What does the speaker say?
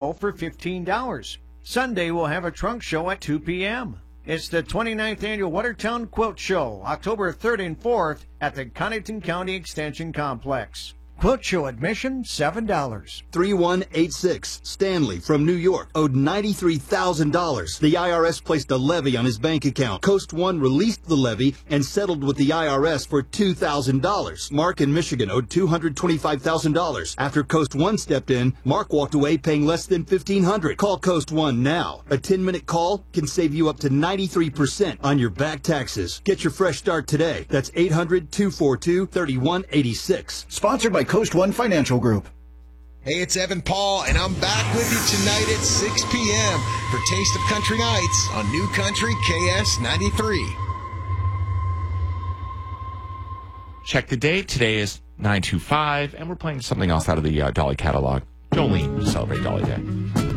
show for $15. Sunday, we'll have a trunk show at 2 p.m. It's the 29th Annual Watertown Quilt Show, October 3rd and 4th at the Connington County Extension Complex. Quilt Show admission, $7. 3186 Stanley from New York owed $93,000. The IRS placed a levy on his bank account. Coast One released the levy and settled with the IRS for $2,000. Mark in Michigan owed $225,000. After Coast One stepped in, Mark walked away paying less than $1,500. Call Coast One now. A 10-minute call can save you up to 93% on your back taxes. Get your fresh start today. That's 800-242-3186. Sponsored by Coast One Financial Group. Hey, it's Evan Paul, and I'm back with you tonight at 6 p.m. for Taste of Country Nights on New Country KS93. Check the date. Today is 9/25, and we're playing something else out of the Dolly catalog. Jolene, to celebrate Dolly Day.